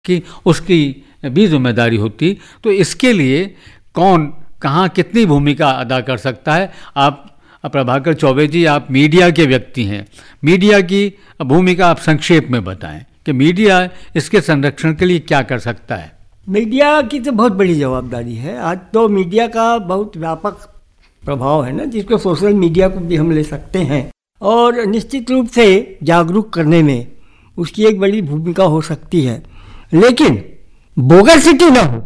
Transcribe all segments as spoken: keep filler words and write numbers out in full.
कि उसकी भी जिम्मेदारी होती। तो इसके लिए कौन कहाँ कितनी भूमिका अदा कर सकता है? आप प्रभाकर चौबे जी, आप मीडिया के व्यक्ति हैं, मीडिया की भूमिका आप संक्षेप में बताएं कि मीडिया इसके संरक्षण के लिए क्या कर सकता है। मीडिया की तो बहुत बड़ी जवाबदारी है। आज तो मीडिया का बहुत व्यापक प्रभाव है ना, जिसको सोशल मीडिया को भी हम ले सकते हैं, और निश्चित रूप से जागरूक करने में उसकी एक बड़ी भूमिका हो सकती है। लेकिन बोगसिटी ना हो,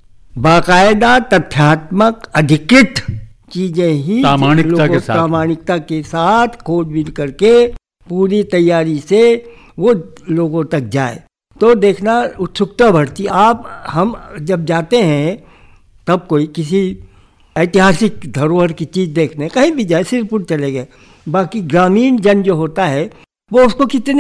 बाकायदा तथ्यात्मक अधिकृत चीजें ही प्रामाणिकता के साथ प्रामाणिकता के साथ खोजबीन करके पूरी तैयारी से वो लोगों तक जाए तो देखना उत्सुकता बढ़ती। आप हम जब जाते हैं तब कोई किसी ऐतिहासिक धरोहर की चीज़ देखने कहीं भी जाए, सिरपुर चले गए, बाकी ग्रामीण जन जो होता है वो उसको कितने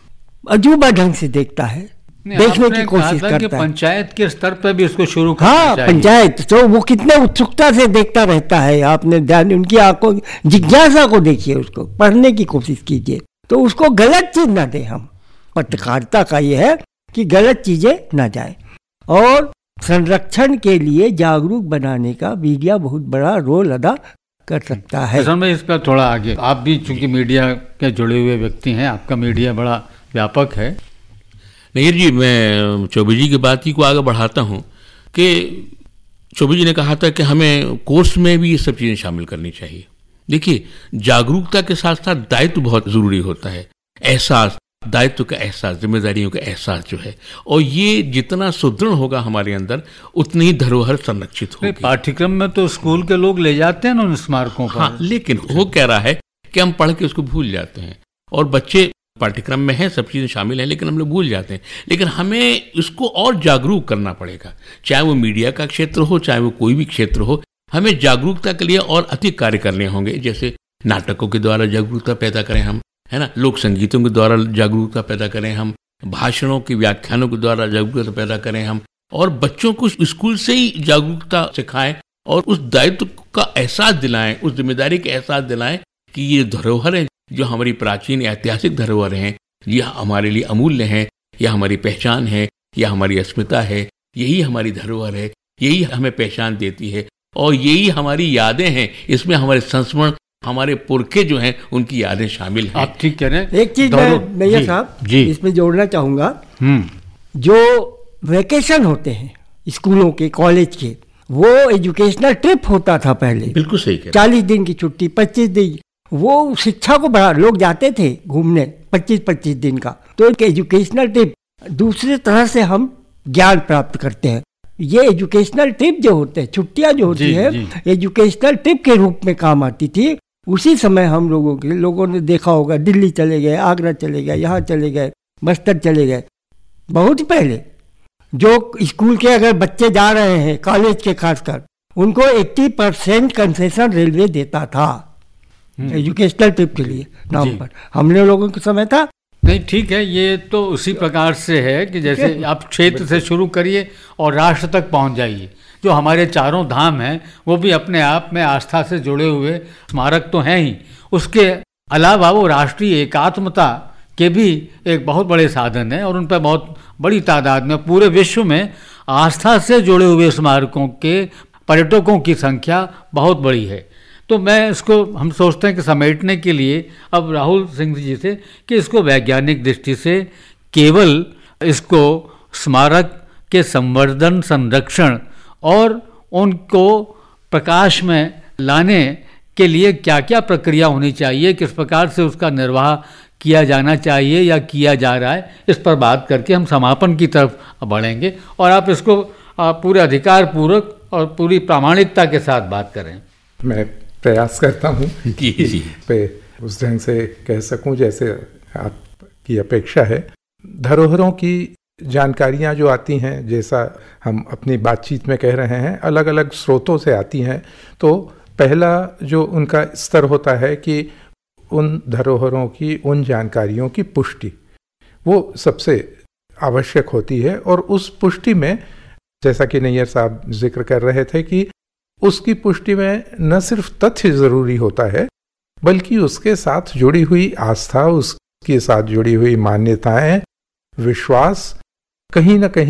अजूबा ढंग से देखता है, देखने की कोशिश करता है। पंचायत के स्तर पर भी इसको शुरू करना हाँ चाहिए। पंचायत तो वो कितने उत्सुकता से देखता रहता है। आपने ध्यान उनकी आंखों जिज्ञासा को देखिए, उसको पढ़ने की कोशिश कीजिए, तो उसको गलत चीज ना दे। हम पत्रकारिता का ये है कि गलत चीजें ना जाए, और संरक्षण के लिए जागरूक बनाने का मीडिया बहुत बड़ा रोल अदा कर सकता है। असल में इसका थोड़ा आगे, आप भी चूंकि मीडिया के जुड़े हुए व्यक्ति हैं, आपका मीडिया बड़ा व्यापक है। नैयर जी, मैं चौबे जी की बात ही को आगे बढ़ाता हूँ कि चौबे जी ने कहा था कि हमें कोर्स में भी ये सब चीज़ें शामिल करनी चाहिए। देखिए, जागरूकता के साथ साथ दायित्व बहुत ज़रूरी होता है। एहसास, दायित्व का एहसास, जिम्मेदारियों का एहसास जो है, और ये जितना सुदृढ़ होगा हमारे अंदर उतनी ही धरोहर संरक्षित होगी। पाठ्यक्रम में तो स्कूल के लोग ले जाते हैं ना उन स्मारकों पर। हाँ, लेकिन वो कह रहा है कि हम पढ़ के उसको भूल जाते हैं, और बच्चे पाठ्यक्रम में है, सब चीज़ें शामिल हैं, लेकिन हम लोग भूल जाते हैं। लेकिन हमें इसको और जागरूक करना पड़ेगा, चाहे वो मीडिया का क्षेत्र हो, चाहे वो कोई भी क्षेत्र हो। हमें जागरूकता के लिए और अधिक कार्य करने होंगे, जैसे नाटकों के द्वारा जागरूकता पैदा करें हम, है ना, लोक संगीतों के द्वारा जागरूकता पैदा करें हम, भाषणों के व्याख्यानों के द्वारा जागरूकता पैदा करें हम, और बच्चों को स्कूल से ही जागरूकता सिखाएं और उस दायित्व का एहसास दिलाएं, उस जिम्मेदारी का एहसास दिलाएं कि ये धरोहर है, जो हमारी प्राचीन ऐतिहासिक धरोहर हैं, यह हमारे लिए अमूल्य हैं, यह हमारी पहचान है, यह हमारी अस्मिता है, यही हमारी धरोहर है, यही हमें पहचान देती है, और यही हमारी यादें हैं। इसमें हमारे संस्मरण, हमारे पुरखे जो हैं, उनकी यादें शामिल हैं। आप ठीक कह रहे हैं। एक चीज मैं नैयर साहब इसमें जोड़ना चाहूँगा, जो वेकेशन होते हैं स्कूलों के, कॉलेज के, वो एजुकेशनल ट्रिप होता था पहले। बिल्कुल सही कह रहे हैं। चालीस दिन की छुट्टी, पच्चीस दिन, वो शिक्षा को बढ़ा, लोग जाते थे घूमने पच्चीस पच्चीस दिन का। तो एक एजुकेशनल ट्रिप, दूसरी तरह से हम ज्ञान प्राप्त करते हैं। ये एजुकेशनल ट्रिप जो होते हैं, छुट्टियां जो होती है, एजुकेशनल ट्रिप के रूप में काम आती थी। उसी समय हम लोगों के लोगों ने देखा होगा, दिल्ली चले गए, आगरा चले गए, यहाँ चले गए, बस्तर चले गए। बहुत ही पहले जो स्कूल के अगर बच्चे जा रहे हैं, कॉलेज के खासकर, उनको अस्सी परसेंट कंसेशन रेलवे देता था एजुकेशनल ट्रिप के लिए नाम पर। हमने लोगों के समय था नहीं। ठीक है, ये तो उसी प्रकार से है कि जैसे आप क्षेत्र से शुरू करिए और राष्ट्र तक पहुंच जाइए। जो हमारे चारों धाम हैं वो भी अपने आप में आस्था से जुड़े हुए स्मारक तो हैं ही, उसके अलावा वो राष्ट्रीय एकात्मता के भी एक बहुत बड़े साधन हैं, और उन पर बहुत बड़ी तादाद में पूरे विश्व में आस्था से जुड़े हुए स्मारकों के पर्यटकों की संख्या बहुत बड़ी है। तो मैं इसको, हम सोचते हैं कि समेटने के लिए अब राहुल सिंह जी से कि इसको वैज्ञानिक दृष्टि से केवल इसको स्मारक के संवर्धन, संरक्षण और उनको प्रकाश में लाने के लिए क्या क्या प्रक्रिया होनी चाहिए, किस प्रकार से उसका निर्वाह किया जाना चाहिए या किया जा रहा है, इस पर बात करके हम समापन की तरफ बढ़ेंगे। और आप इसको पूरे अधिकार पूर्वक और पूरी प्रामाणिकता के साथ बात करें। मैं प्रयास करता हूँ पे उस ढंग से कह सकूँ जैसे आपकी अपेक्षा है। धरोहरों की जानकारियाँ जो आती हैं, जैसा हम अपनी बातचीत में कह रहे हैं, अलग अलग स्रोतों से आती हैं। तो पहला जो उनका स्तर होता है कि उन धरोहरों की, उन जानकारियों की पुष्टि, वो सबसे आवश्यक होती है। और उस पुष्टि में, जैसा कि नैयर साहब जिक्र कर रहे थे, कि उसकी पुष्टि में न सिर्फ तथ्य जरूरी होता है, बल्कि उसके साथ जुड़ी हुई आस्था, उसके साथ जुड़ी हुई मान्यताएं, विश्वास कहीं ना कहीं